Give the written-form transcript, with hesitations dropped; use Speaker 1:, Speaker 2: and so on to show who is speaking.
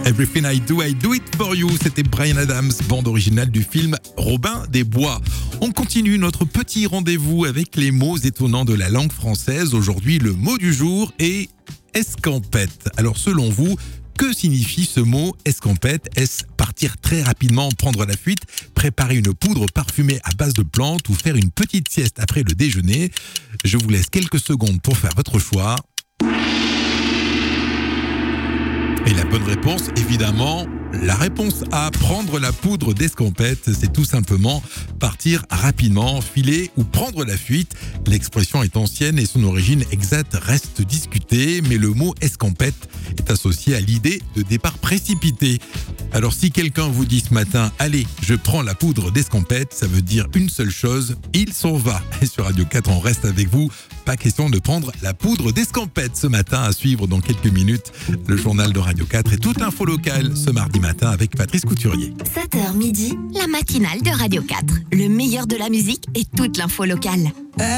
Speaker 1: Everything I do it for you. C'était Bryan Adams, bande originale du film Robin des Bois. On continue notre petit rendez-vous avec les mots étonnants de la langue française. Aujourd'hui, le mot du jour est escampette. Alors selon vous, que signifie ce mot escampette? Est-ce partir très rapidement, prendre la fuite, préparer une poudre parfumée à base de plantes ou faire une petite sieste après le déjeuner? Je vous laisse quelques secondes pour faire votre choix. Et la bonne réponse, évidemment, la réponse A, prendre la poudre d'escampette, c'est tout simplement partir rapidement, filer ou prendre la fuite. L'expression est ancienne et son origine exacte reste discutée, mais le mot escampette est associé à l'idée de départ précipité. Alors si quelqu'un vous dit ce matin, allez, je prends la poudre d'escampette, ça veut dire une seule chose, il s'en va. Et sur Radio 4, on reste avec vous. Pas question de prendre la poudre d'escampette ce matin, à suivre dans quelques minutes le journal de Radio 4 et toute l'info locale ce mardi matin avec Patrice Couturier.
Speaker 2: 7h midi, la matinale de Radio 4. Le meilleur de la musique et toute l'info locale.